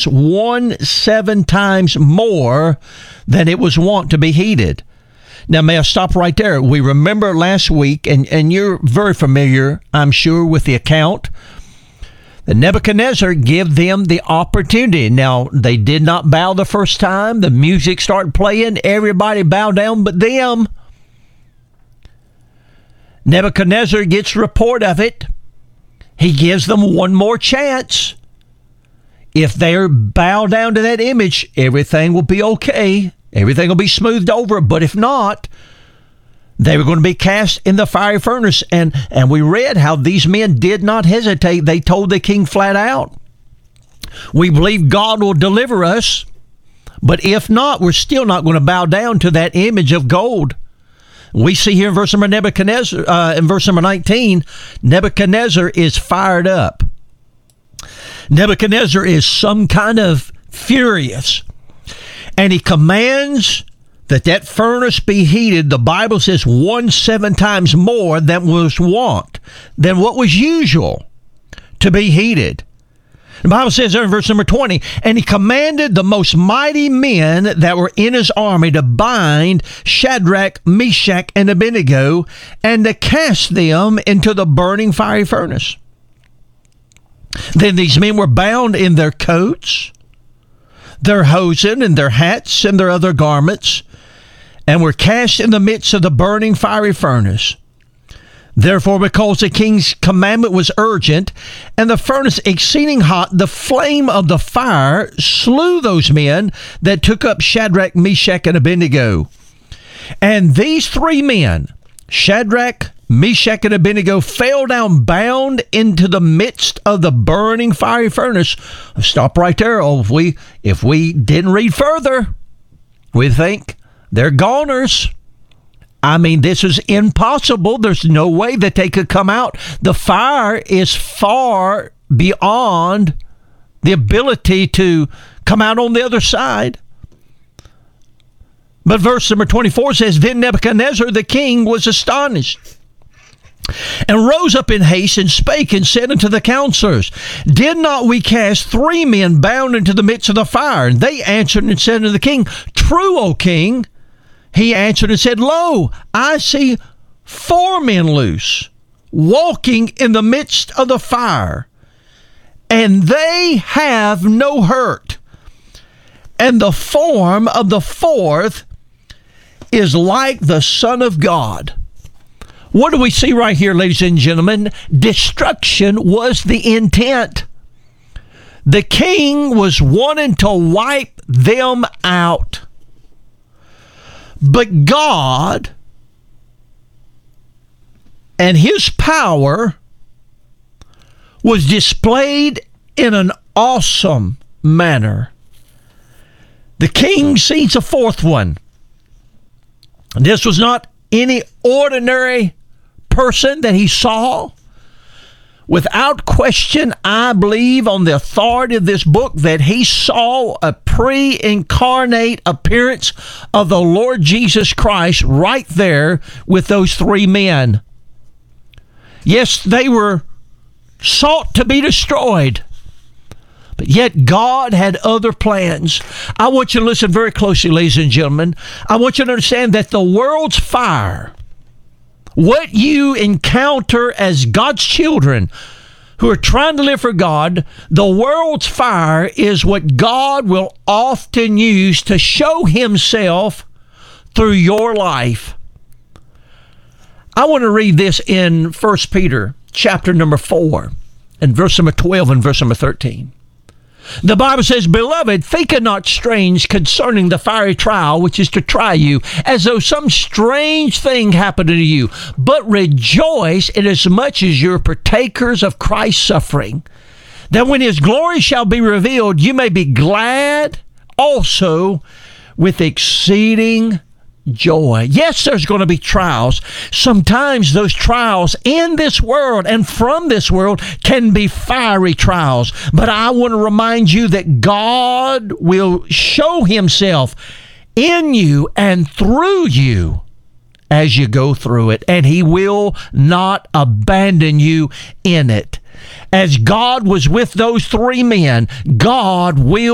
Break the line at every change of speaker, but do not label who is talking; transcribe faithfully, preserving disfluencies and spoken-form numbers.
was one seven times more than it was wont to be heated. Now, may I stop right there? We remember last week, and, and you're very familiar, I'm sure, with the account, that Nebuchadnezzar gave them the opportunity. Now, they did not bow the first time. The music started playing. Everybody bowed down but them. Nebuchadnezzar gets report of it. He gives them one more chance. If they bow down to that image, everything will be okay. Everything will be smoothed over. But if not, they were going to be cast in the fiery furnace. And, and we read how these men did not hesitate. They told the king flat out, we believe God will deliver us. But if not, we're still not going to bow down to that image of gold. We see here in verse number Nebuchadnezzar, uh, in verse number nineteen, Nebuchadnezzar is fired up. Nebuchadnezzar is some kind of furious. And he commands that that furnace be heated, the Bible says, one seven times more than was wont, than what was usual to be heated. The Bible says there in verse number twenty, and he commanded the most mighty men that were in his army to bind Shadrach, Meshach, and Abednego, and to cast them into the burning fiery furnace. Then these men were bound in their coats, their hosen, and their hats, and their other garments, and were cast in the midst of the burning fiery furnace. Therefore, because the king's commandment was urgent, and the furnace exceeding hot, the flame of the fire slew those men that took up Shadrach, Meshach, and Abednego. And these three men, Shadrach, Meshach, and Abednego, fell down bound into the midst of the burning fiery furnace. Stop right there. Oh, if we, if we didn't read further, we think they're goners. I mean, this is impossible. There's no way that they could come out. The fire is far beyond the ability to come out on the other side. But verse number twenty-four says, then Nebuchadnezzar the king was astonished, and rose up in haste, and spake, and said unto the counselors, did not we cast three men bound into the midst of the fire? And they answered and said unto the king, true, O king. He answered and said, lo, I see four men loose, walking in the midst of the fire, and they have no hurt. And the form of the fourth is like the Son of God. What do we see right here, ladies and gentlemen? Destruction was the intent. The king was wanting to wipe them out. But God and his power was displayed in an awesome manner. The king sees a fourth one. This was not any ordinary person that he saw. Without question, I believe on the authority of this book that he saw a pre-incarnate appearance of the Lord Jesus Christ right there with those three men. Yes, they were sought to be destroyed, but yet God had other plans. I want you to listen very closely, ladies and gentlemen. I want you to understand that the world's fire, what you encounter as God's children who are trying to live for God, the world's fire is what God will often use to show himself through your life. I want to read this in First Peter chapter number four and verse number twelve and verse number thirteen. The Bible says, beloved, think it not strange concerning the fiery trial which is to try you, as though some strange thing happened unto you. But rejoice inasmuch as you're partakers of Christ's suffering, that when his glory shall be revealed, you may be glad also with exceeding joy. Yes, there's going to be trials. Sometimes those trials in this world and from this world can be fiery trials. But I want to remind you that God will show himself in you and through you as you go through it, and he will not abandon you in it. As God was with those three men, God will